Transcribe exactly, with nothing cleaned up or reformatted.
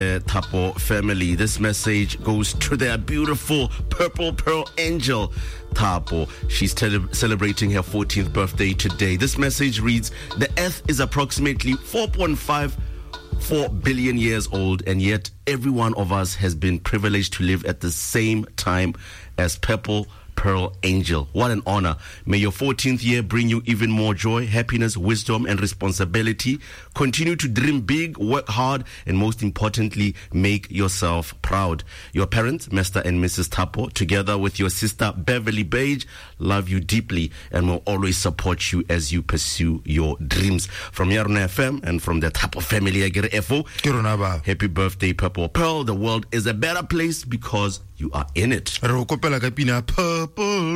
Uh, Thapo family. This message goes to their beautiful Purple Pearl Angel, Thapo. She's tele- celebrating her fourteenth birthday today. This message reads, the earth is approximately four point five four billion years old, and yet every one of us has been privileged to live at the same time as Purple Pearl Angel. What an honor. May your fourteenth year bring you even more joy, happiness, wisdom, and responsibility. Continue to dream big, work hard, and most importantly, make yourself proud. Your parents, Mister and Missus Thapo, together with your sister Beverly Beige, love you deeply and will always support you as you pursue your dreams. From Yarna F M and from the Thapo family, Agere F O, happy birthday, Purple Pearl. The world is a better place because you are in it. Purple.